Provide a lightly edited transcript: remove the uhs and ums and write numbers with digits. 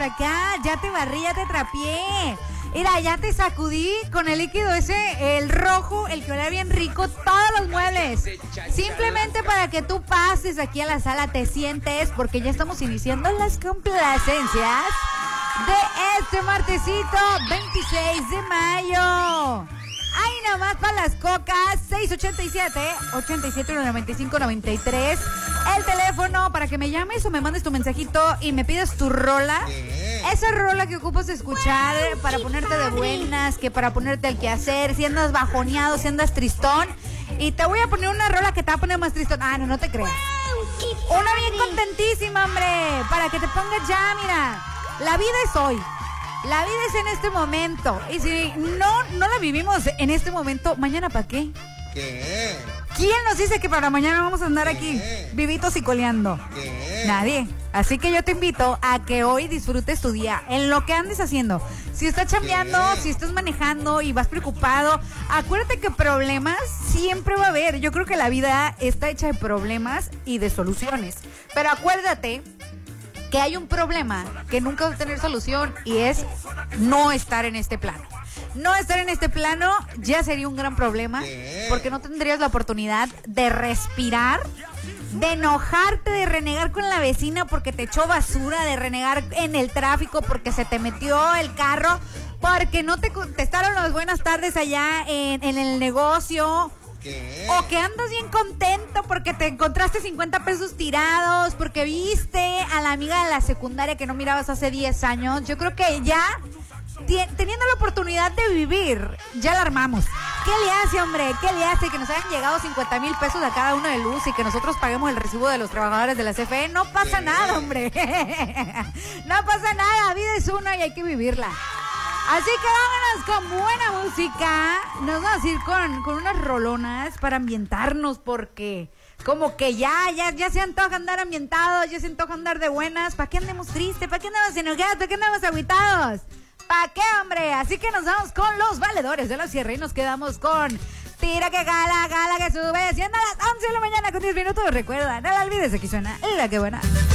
acá, ya te barrí, ya te trapié. Mira, ya te sacudí con el líquido ese, el rojo, el que olía bien rico, todos los muebles. Simplemente para que tú pases aquí a la sala, te sientes, porque ya estamos iniciando las complacencias de este martesito 26 de mayo. Ahí nada más para las cocas, 687-8795-93. El teléfono para que me llames o me mandes tu mensajito y me pidas tu rola. Esa rola que ocupas de escuchar para ponerte de buenas, que para ponerte al quehacer, si andas bajoneado, si andas tristón. Y te voy a poner una rola que te va a poner más tristón. Ah, no te creas. Una bien contentísima, hombre, para que te pongas ya, mira. La vida es hoy. La vida es en este momento. Y si no la vivimos en este momento, ¿mañana para qué? ¿Qué? ¿Quién nos dice que para mañana vamos a andar aquí vivitos y coleando? ¿Qué? Nadie. Así que yo te invito a que hoy disfrutes tu día en lo que andes haciendo. Si estás chambeando, si estás manejando y vas preocupado, acuérdate que problemas siempre va a haber. Yo creo que la vida está hecha de problemas y de soluciones. Pero acuérdate que hay un problema que nunca va a tener solución y es no estar en este plano. No estar en este plano ya sería un gran problema porque no tendrías la oportunidad de respirar, de enojarte, de renegar con la vecina porque te echó basura, de renegar en el tráfico porque se te metió el carro, porque no te contestaron las buenas tardes allá en el negocio. ¿Qué? O que andas bien contento porque te encontraste 50 pesos tirados, porque viste a la amiga de la secundaria que no mirabas hace 10 años. Yo creo que ya, teniendo la oportunidad de vivir, ya la armamos. ¿Qué le hace, hombre? ¿Qué le hace? Que nos hayan llegado 50,000 pesos a cada uno de luz y que nosotros paguemos el recibo de los trabajadores de la CFE. No pasa nada, hombre. No pasa nada. La vida es una y hay que vivirla. Así que vámonos con buena música. Nos vamos a ir con unas rolonas para ambientarnos porque como que ya se antoja andar ambientados, ya se antoja andar de buenas. ¿Para qué andemos tristes? ¿Para qué andamos enojados? ¿Para qué andamos agüitados? ¿Para qué, hombre? Así que nos vamos con los valedores de la sierra y nos quedamos con Tira que gala que sube, siendo a las 11 de la mañana con 10 minutos. Recuerda, no la olvides, aquí suena La Que Buena.